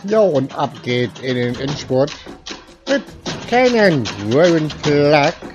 Jo, und ab geht in den Endspurt mit Cannon Raven Plug.